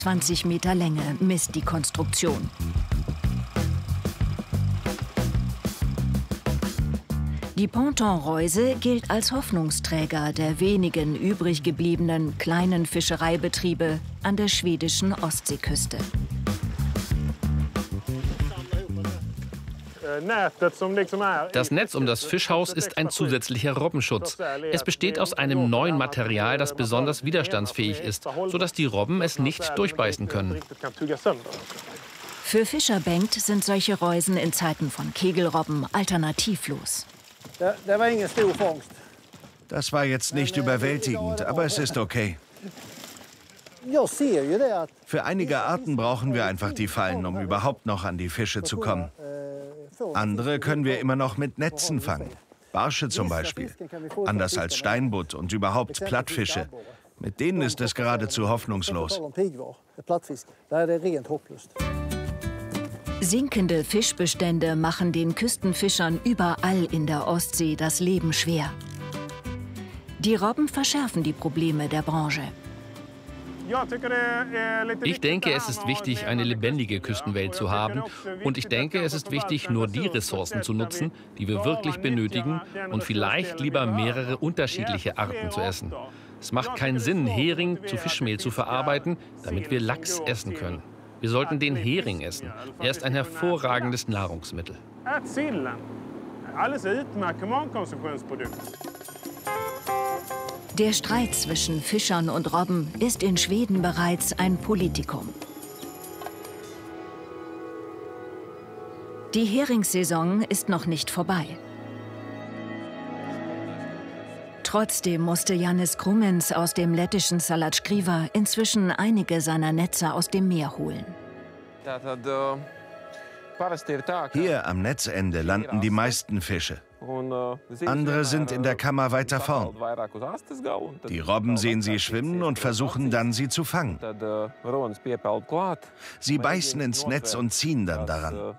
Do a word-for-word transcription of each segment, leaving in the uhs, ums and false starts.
zwanzig Meter Länge misst die Konstruktion. Die Ponton-Reuse gilt als Hoffnungsträger der wenigen übrig gebliebenen kleinen Fischereibetriebe an der schwedischen Ostseeküste. Das Netz um das Fischhaus ist ein zusätzlicher Robbenschutz. Es besteht aus einem neuen Material, das besonders widerstandsfähig ist, sodass die Robben es nicht durchbeißen können. Für Fischer Bengt sind solche Reusen in Zeiten von Kegelrobben alternativlos. Das war jetzt nicht überwältigend, aber es ist okay. Für einige Arten brauchen wir einfach die Fallen, um überhaupt noch an die Fische zu kommen. Andere können wir immer noch mit Netzen fangen. Barsche zum Beispiel. Anders als Steinbutt und überhaupt Plattfische. Mit denen ist es geradezu hoffnungslos. Sinkende Fischbestände machen den Küstenfischern überall in der Ostsee das Leben schwer. Die Robben verschärfen die Probleme der Branche. Ich denke, es ist wichtig, eine lebendige Küstenwelt zu haben. Und ich denke, es ist wichtig, nur die Ressourcen zu nutzen, die wir wirklich benötigen und vielleicht lieber mehrere unterschiedliche Arten zu essen. Es macht keinen Sinn, Hering zu Fischmehl zu verarbeiten, damit wir Lachs essen können. Wir sollten den Hering essen. Er ist ein hervorragendes Nahrungsmittel. Der Streit zwischen Fischern und Robben ist in Schweden bereits ein Politikum. Die Heringssaison ist noch nicht vorbei. Trotzdem musste Jannis Krumins aus dem lettischen Salacgrīva inzwischen einige seiner Netze aus dem Meer holen. Hier am Netzende landen die meisten Fische. Andere sind in der Kammer weiter vorn. Die Robben sehen sie schwimmen und versuchen dann, sie zu fangen. Sie beißen ins Netz und ziehen dann daran.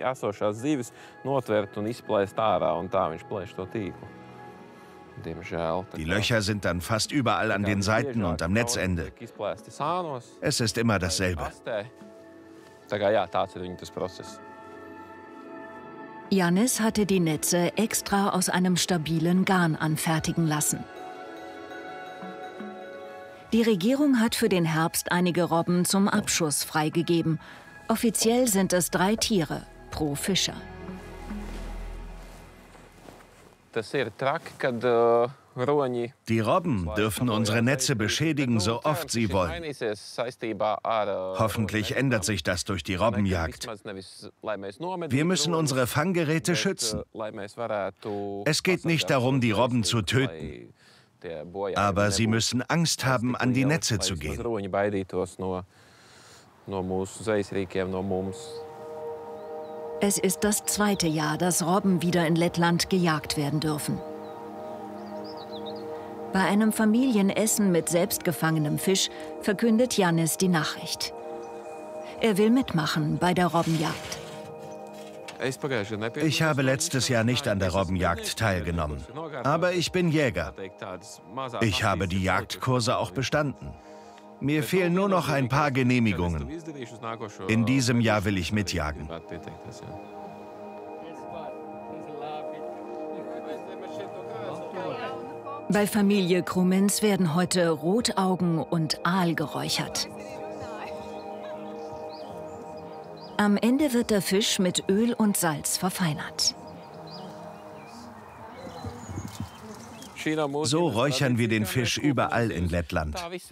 Die Löcher sind dann fast überall an den Seiten und am Netzende. Es ist immer dasselbe. Jannis hatte die Netze extra aus einem stabilen Garn anfertigen lassen. Die Regierung hat für den Herbst einige Robben zum Abschuss freigegeben. Offiziell sind es drei Tiere pro Fischer. Die Robben dürfen unsere Netze beschädigen, so oft sie wollen. Hoffentlich ändert sich das durch die Robbenjagd. Wir müssen unsere Fanggeräte schützen. Es geht nicht darum, die Robben zu töten. Aber sie müssen Angst haben, an die Netze zu gehen. Es ist das zweite Jahr, dass Robben wieder in Lettland gejagt werden dürfen. Bei einem Familienessen mit selbstgefangenem Fisch verkündet Jannis die Nachricht. Er will mitmachen bei der Robbenjagd. Ich habe letztes Jahr nicht an der Robbenjagd teilgenommen. Aber ich bin Jäger. Ich habe die Jagdkurse auch bestanden. Mir fehlen nur noch ein paar Genehmigungen. In diesem Jahr will ich mitjagen. Bei Familie Krumins werden heute Rotaugen und Aal geräuchert. Am Ende wird der Fisch mit Öl und Salz verfeinert. So räuchern wir den Fisch überall in Lettland.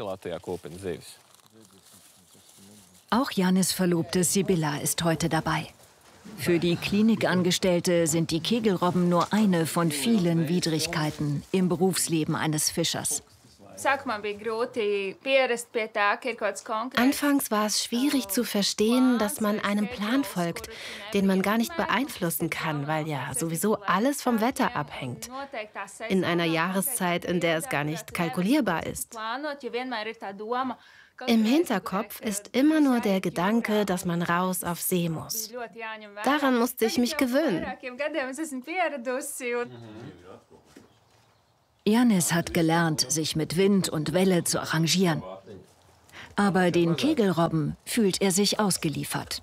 Auch Jannis Verlobte Sibylla ist heute dabei. Für die Klinikangestellte sind die Kegelrobben nur eine von vielen Widrigkeiten im Berufsleben eines Fischers. Anfangs war es schwierig zu verstehen, dass man einem Plan folgt, den man gar nicht beeinflussen kann, weil ja sowieso alles vom Wetter abhängt. In einer Jahreszeit, in der es gar nicht kalkulierbar ist. Im Hinterkopf ist immer nur der Gedanke, dass man raus auf See muss. Daran musste ich mich gewöhnen. Jannis hat gelernt, sich mit Wind und Welle zu arrangieren. Aber den Kegelrobben fühlt er sich ausgeliefert.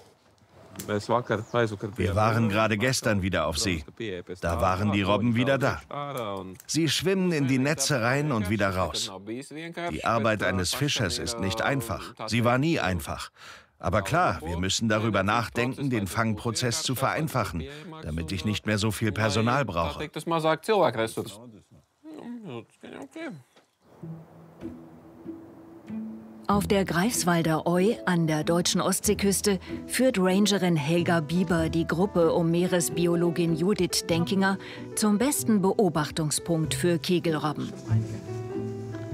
Wir waren gerade gestern wieder auf See. Da waren die Robben wieder da. Sie schwimmen in die Netze rein und wieder raus. Die Arbeit eines Fischers ist nicht einfach. Sie war nie einfach. Aber klar, wir müssen darüber nachdenken, den Fangprozess zu vereinfachen, damit ich nicht mehr so viel Personal brauche. Auf der Greifswalder Oi an der deutschen Ostseeküste führt Rangerin Helga Bieber die Gruppe um Meeresbiologin Judith Denkinger zum besten Beobachtungspunkt für Kegelrobben.